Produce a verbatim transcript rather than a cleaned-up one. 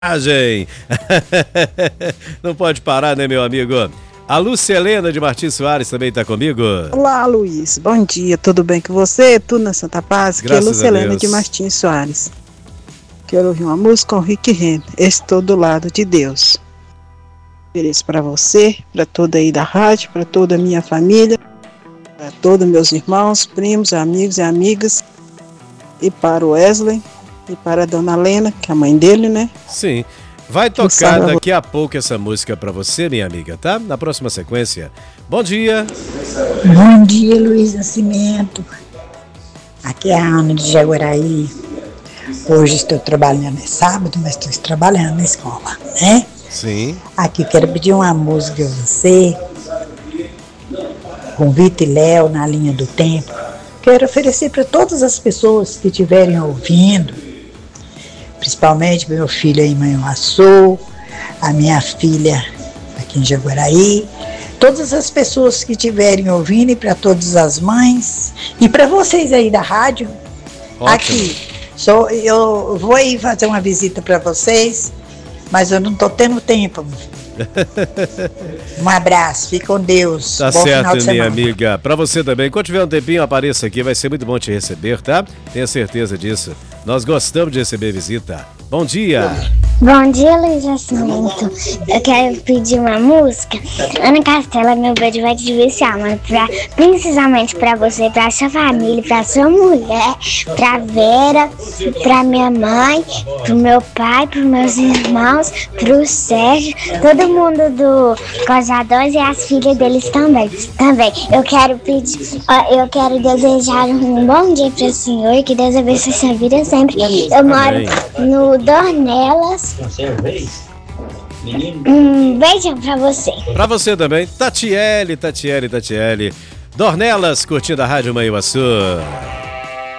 viagem. Não pode parar, né, meu amigo? A Lucelena de Martins Soares também está comigo. Olá, Luiz. Bom dia. Tudo bem com você? Tudo na Santa Paz? Graças Aqui é Lucelena a Deus. de Martins Soares. Quero ouvir uma música com Rick Renner. Estou do lado de Deus. Ofereço para você, para toda aí da rádio, para toda a minha família, para todos meus irmãos, primos, amigos e amigas, e para o Wesley, e para a Dona Lena, que é a mãe dele, né? Sim. Vai tocar daqui a pouco essa música para você, minha amiga, tá? Na próxima sequência. Bom dia. Bom dia, Luiz Nascimento. Aqui é a Ana de Jaguaraí. Hoje estou trabalhando, é sábado, mas estou trabalhando na escola, né? Sim. Aqui quero pedir uma música a você, com Vitor e Léo, Na Linha do Tempo. Quero oferecer para todas as pessoas que estiverem ouvindo, principalmente meu filho aí em Manhuaçu, a minha filha aqui em Jaguaraí, todas as pessoas que estiverem ouvindo, e para todas as mães, e para vocês aí da rádio. Ótimo. Aqui, sou, eu vou aí fazer uma visita para vocês, mas eu não estou tendo tempo. Um abraço, fique com Deus. Tá Bom final certo, de minha semana. amiga. Pra você também. Quando tiver um tempinho, apareça aqui. Vai ser muito bom te receber, tá? Tenha certeza disso. Nós gostamos de receber visita. Bom dia. Bom dia, Luiz Nascimento. Eu quero pedir uma música. Ana Castela, meu beijo vai te diviciar, mas pra, precisamente pra você, pra sua família, pra sua mulher, pra Vera, pra minha mãe, pro meu pai, pros meus irmãos, pro Sérgio, todo mundo do Cojadores e as filhas deles também. Também. Eu quero pedir, ó, eu quero desejar um bom dia pro senhor, que Deus abençoe sua vida sempre. Eu moro no Dornelas. Um beijão pra você. Pra você também. Tatiele, Tatiele, Tatiele. Dornelas, curtindo a Rádio Manhuaçu.